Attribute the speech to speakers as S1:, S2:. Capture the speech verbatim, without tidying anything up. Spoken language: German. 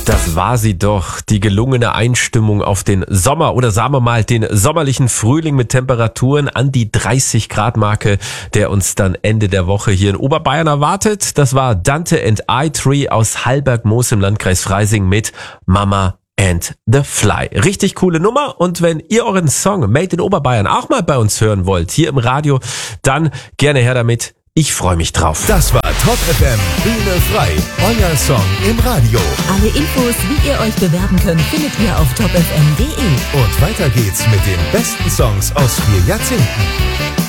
S1: Das war sie doch, die gelungene Einstimmung auf den Sommer oder sagen wir mal den sommerlichen Frühling mit Temperaturen an die dreißig Grad Marke, der uns dann Ende der Woche hier in Oberbayern erwartet. Das war Dante and I Tree aus Hallberg-Moos im Landkreis Freising mit Mama and the Fly. Richtig coole Nummer, und wenn ihr euren Song Made in Oberbayern auch mal bei uns hören wollt, hier im Radio, dann gerne her damit. Ich freue mich drauf.
S2: Das war Top F M Bühne frei, euer Song im Radio.
S3: Alle Infos, wie ihr euch bewerben könnt, findet ihr auf top f m punkt d e.
S2: Und weiter geht's mit den besten Songs aus vier Jahrzehnten.